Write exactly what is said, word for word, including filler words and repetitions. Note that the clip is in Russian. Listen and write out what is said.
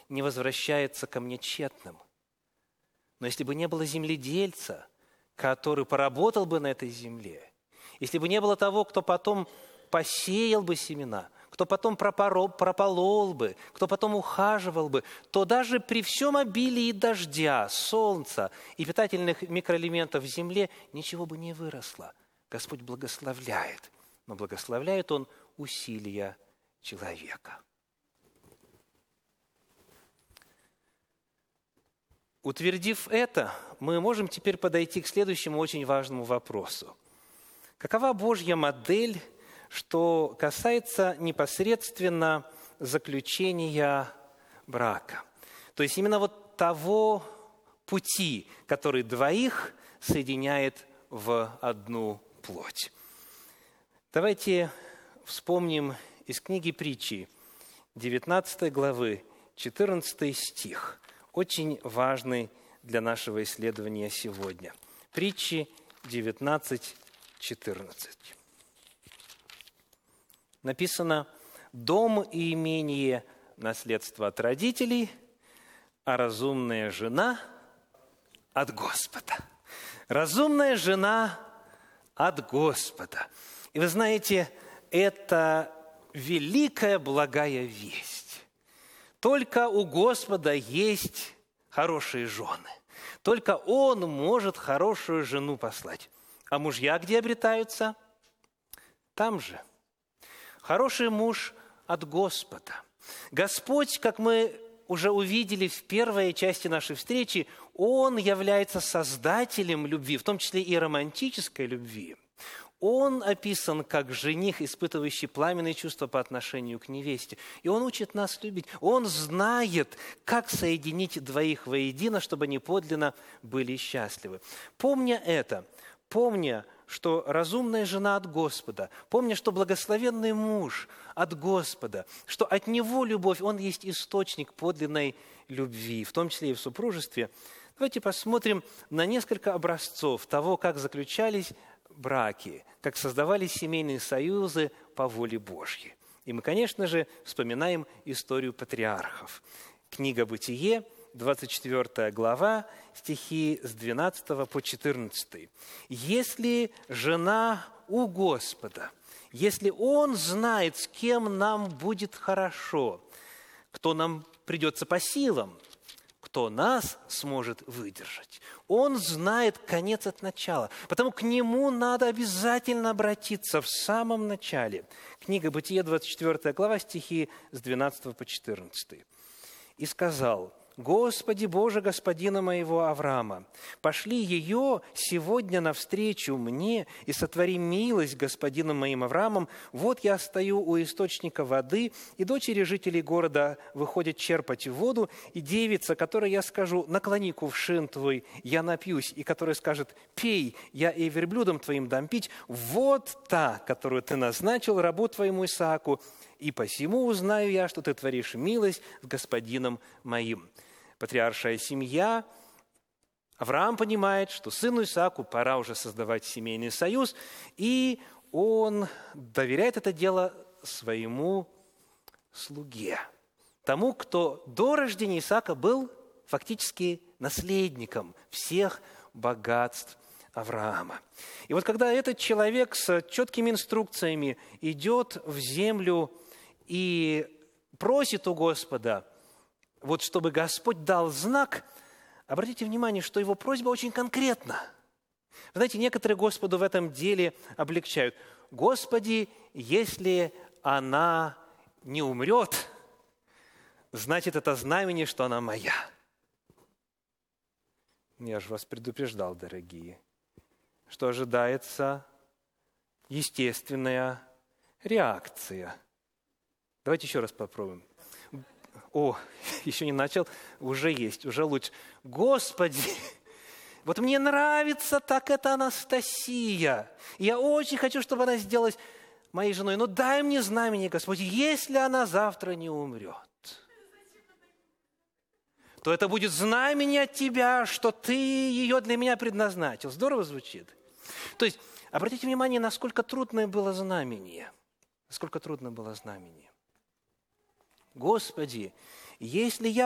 не возвращается ко мне тщетным. Но если бы не было земледельца, который поработал бы на этой земле, если бы не было того, кто потом посеял бы семена, кто потом пропорол, прополол бы, кто потом ухаживал бы, то даже при всем обилии дождя, солнца и питательных микроэлементов в земле ничего бы не выросло. Господь благословляет, но благословляет Он усилия человека. Утвердив это, мы можем теперь подойти к следующему очень важному вопросу. Какова Божья модель, что касается непосредственно заключения брака? То есть именно вот того пути, который двоих соединяет в одну плоть. Давайте вспомним из книги Притчи, девятнадцатой главы, четырнадцатый стих. Очень важный для нашего исследования сегодня. Притчи девятнадцать, четырнадцать. Написано: «Дом и имение – наследство от родителей, а разумная жена – от Господа». Разумная жена от Господа. И вы знаете, это великая благая весть. Только у Господа есть хорошие жены. Только Он может хорошую жену послать. А мужья где обретаются? Там же. Хороший муж от Господа. Господь, как мы уже увидели в первой части нашей встречи, Он является создателем любви, в том числе и романтической любви. Он описан как жених, испытывающий пламенные чувства по отношению к невесте. И Он учит нас любить. Он знает, как соединить двоих воедино, чтобы они подлинно были счастливы. Помня это, помня, что разумная жена от Господа, помня, что благословенный муж от Господа, что от Него любовь, Он есть источник подлинной любви, в том числе и в супружестве, давайте посмотрим на несколько образцов того, как заключались браки, как создавались семейные союзы по воле Божьей. И мы, конечно же, вспоминаем историю патриархов. Книга «Бытие», двадцать четвёртая глава, стихи с двенадцатого по четырнадцатый. «Если жена у Господа, если Он знает, с кем нам будет хорошо, кто нам придется по силам, кто нас сможет выдержать. Он знает конец от начала, потому к Нему надо обязательно обратиться в самом начале». Книга «Бытие», двадцать четвёртая глава, стихи с двенадцатого по четырнадцатый. «И сказал: Господи Боже господина моего Авраама, пошли ее сегодня навстречу мне и сотвори милость господином моим Авраамом. Вот я стою у источника воды, и дочери жителей города выходят черпать воду, и девица, которой я скажу: наклони кувшин твой, я напьюсь, и которая скажет: пей, я и верблюдом твоим дам пить, вот та, которую ты назначил рабу твоему Исааку, и посему узнаю я, что ты творишь милость с господином моим». Патриаршая семья. Авраам понимает, что сыну Исааку пора уже создавать семейный союз, и он доверяет это дело своему слуге, тому, кто до рождения Исаака был фактически наследником всех богатств Авраама. И вот когда этот человек с четкими инструкциями идет в землю и просит у Господа, вот чтобы Господь дал знак, обратите внимание, что его просьба очень конкретна. Вы знаете, некоторые Господу в этом деле облегчают. Господи, если она не умрет, значит, это знамение, что она моя. Я же вас предупреждал, дорогие, что ожидается естественная реакция. Давайте еще раз попробуем. О, еще не начал, уже есть, уже лучше. Господи, вот мне нравится так эта Анастасия. Я очень хочу, чтобы она сделалась моей женой. Но дай мне знамение, Господь, если она завтра не умрет, то это будет знамение от Тебя, что Ты ее для меня предназначил. Здорово звучит? То есть, обратите внимание, насколько трудное было знамение. Насколько трудно было знамение. Господи, если я